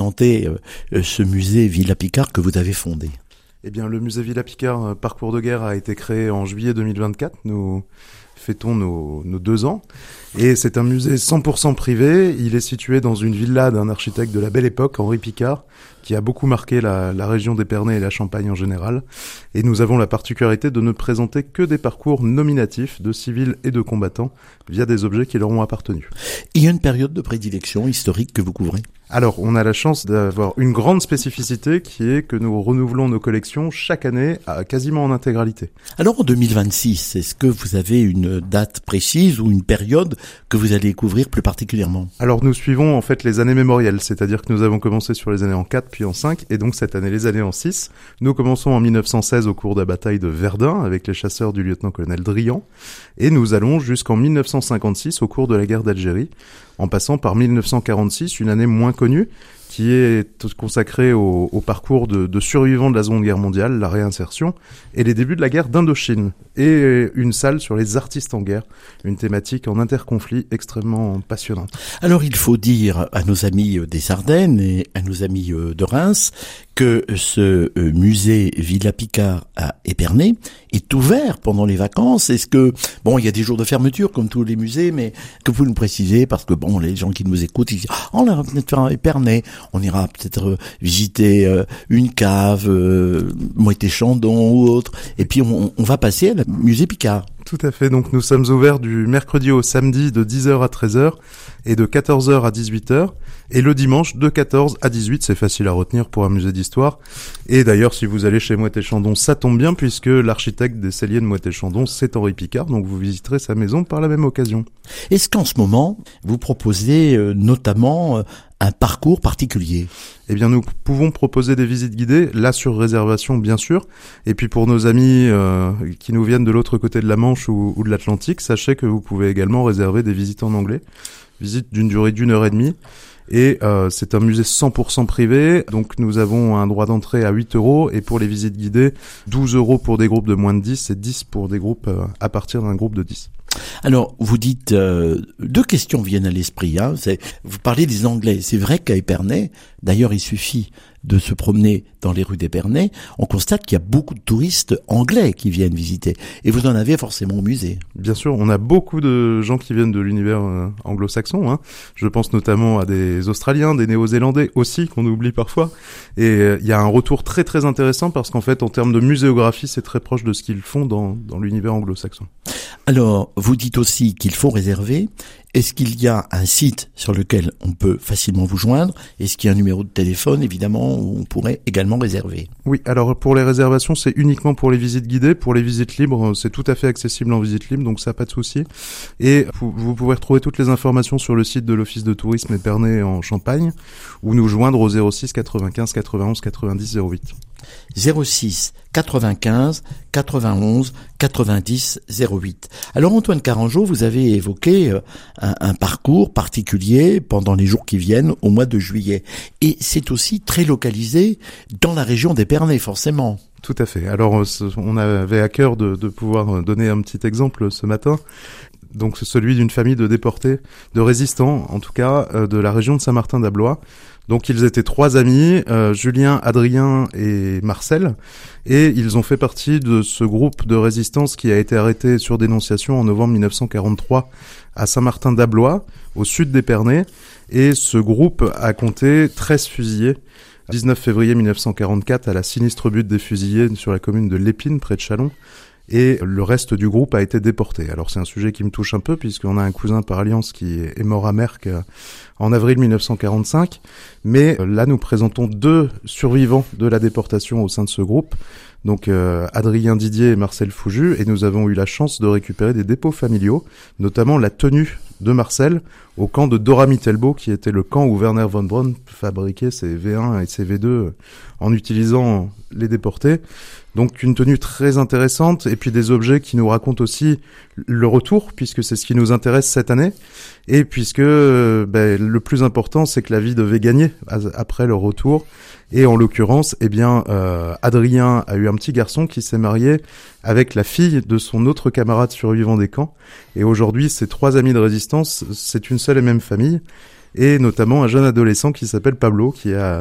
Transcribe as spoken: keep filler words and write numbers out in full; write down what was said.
présenter euh, ce musée Villa Picard que vous avez fondé. Eh bien, le musée Villa Picard Parcours de guerre a été créé en juillet deux mille vingt-quatre. Nous fêtons nos, nos deux ans. Et c'est un musée cent pour cent privé. Il est situé dans une villa d'un architecte de la Belle Époque, Henri Picard, qui a beaucoup marqué la, la région d'Épernay et la Champagne en général. Et nous avons la particularité de ne présenter que des parcours nominatifs de civils et de combattants via des objets qui leur ont appartenu. Il y a une période de prédilection historique que vous couvrez ? Alors, on a la chance d'avoir une grande spécificité qui est que nous renouvelons nos collections chaque année, à, quasiment en intégralité. Alors, en deux mille vingt-six, est-ce que vous avez une date précise ou une période que vous allez couvrir plus particulièrement ? Alors, nous suivons en fait les années mémorielles, c'est-à-dire que nous avons commencé sur les années en quatre, puis en cinq, et donc cette année les années en six. Nous commençons en mille neuf cent seize au cours de la bataille de Verdun avec les chasseurs du lieutenant-colonel Drian, et nous allons jusqu'en mille neuf cent cinquante-six au cours de la guerre d'Algérie, en passant par mille neuf cent quarante-six, une année moins connue, qui est consacrée au, au parcours de, de survivants de la Seconde Guerre mondiale, la réinsertion, et les débuts de la guerre d'Indochine, et une salle sur les artistes en guerre, une thématique en interconflit extrêmement passionnante. Alors il faut dire à nos amis des Ardennes et à nos amis de Reims que ce musée Villa Picard à Épernay est ouvert pendant les vacances. Est-ce que, bon, il y a des jours de fermeture comme tous les musées, mais que vous nous précisez, parce que bon, les gens qui nous écoutent, ils disent, oh, on ira peut-être faire un Épernay, on ira peut-être visiter euh, une cave, euh, Moët-et-Chandon ou autre, et puis on, on va passer à la musée Picard. Tout à fait, donc nous sommes ouverts du mercredi au samedi de dix heures à treize heures et de quatorze heures à dix-huit heures, et le dimanche de quatorze à dix-huit, c'est facile à retenir pour un musée d'histoire. Et d'ailleurs, si vous allez chez Moët-et-Chandon, ça tombe bien puisque l'architecte des celliers de Moët-et-Chandon, c'est Henri Picard, donc vous visiterez sa maison par la même occasion. Est-ce qu'en ce moment, vous proposez euh, notamment euh, un parcours particulier ? Eh bien, nous pouvons proposer des visites guidées, là sur réservation bien sûr, et puis pour nos amis euh, qui nous viennent de l'autre côté de la Manche ou, ou de l'Atlantique, sachez que vous pouvez également réserver des visites en anglais, visites d'une durée d'une heure et demie, et euh, c'est un musée cent pour cent privé, donc nous avons un droit d'entrée à huit euros, et pour les visites guidées, douze euros pour des groupes de moins de dix, et dix pour des groupes euh, à partir d'un groupe de dix. Alors, vous dites, euh, deux questions viennent à l'esprit. Hein. C'est, vous parlez des Anglais. C'est vrai qu'à Épernay, d'ailleurs, il suffit de se promener dans les rues d'Épernay, on constate qu'il y a beaucoup de touristes anglais qui viennent visiter. Et vous en avez forcément au musée. Bien sûr, on a beaucoup de gens qui viennent de l'univers euh, anglo-saxon. Hein. Je pense notamment à des Australiens, des Néo-Zélandais aussi, qu'on oublie parfois. Et euh, il y a un retour très très intéressant parce qu'en fait, en termes de muséographie, c'est très proche de ce qu'ils font dans, dans l'univers anglo-saxon. Alors, vous dites aussi qu'il faut réserver. Est-ce qu'il y a un site sur lequel on peut facilement vous joindre ? Est-ce qu'il y a un numéro de téléphone, évidemment, où on pourrait également réserver ? Oui, alors pour les réservations, c'est uniquement pour les visites guidées. Pour les visites libres, c'est tout à fait accessible en visite libre, donc ça, pas de souci. Et vous pouvez retrouver toutes les informations sur le site de l'Office de tourisme Épernay en Champagne, ou nous joindre au zéro six quatre-vingt-quinze quatre-vingt-onze quatre-vingt-dix zéro huit. zéro six quatre-vingt-quinze quatre-vingt-onze quatre-vingt-dix zéro huit. Alors Antoine Carangeau, vous avez évoqué un, un parcours particulier pendant les jours qui viennent au mois de juillet. Et c'est aussi très localisé dans la région d'Épernay, forcément. Tout à fait. Alors on avait à cœur de, de pouvoir donner un petit exemple ce matin. Donc c'est celui d'une famille de déportés, de résistants en tout cas, euh, de la région de Saint-Martin-d'Ablois. Donc ils étaient trois amis, euh, Julien, Adrien et Marcel, et ils ont fait partie de ce groupe de résistance qui a été arrêté sur dénonciation en novembre mille neuf cent quarante-trois à Saint-Martin-d'Ablois, au sud d'Épernay, et ce groupe a compté treize fusillés. dix-neuf février mille neuf cent quarante-quatre à la sinistre butte des fusillés sur la commune de Lépine, près de Châlons. Et le reste du groupe a été déporté. Alors c'est un sujet qui me touche un peu puisqu'on a un cousin par alliance qui est mort à Merck en avril mille neuf cent quarante-cinq. Mais là nous présentons deux survivants de la déportation au sein de ce groupe. Donc euh, Adrien Didier et Marcel Fouju. Et nous avons eu la chance de récupérer des dépôts familiaux, notamment la tenue de Marcel au camp de Dora-Mittelbau, qui était le camp où Werner von Braun fabriquait ses V un et ses V deux en utilisant les déportés. Donc une tenue très intéressante et puis des objets qui nous racontent aussi le retour, puisque c'est ce qui nous intéresse cette année, et puisque euh, ben, le plus important c'est que la vie devait gagner après le retour, et en l'occurrence eh bien euh, Adrien a eu un petit garçon qui s'est marié avec la fille de son autre camarade survivant des camps, et aujourd'hui ces trois amis de résistance c'est une seule et même famille, et notamment un jeune adolescent qui s'appelle Pablo qui a